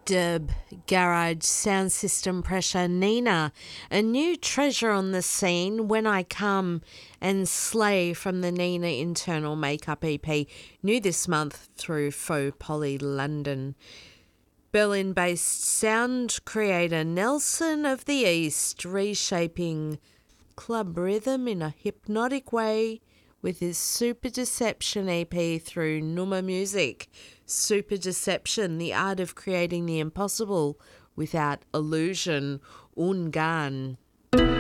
Dub, garage, sound system pressure, Nina, a new treasure on the scene, When I Come, and Slay from the Nina Internal Makeup EP, new this month through Faux Poly London. Berlin-based sound creator Nelson of the East reshaping club rhythm in a hypnotic way with his Super Deception EP through Numa Music. Super Deception, the art of creating the impossible without illusion. Ungarn.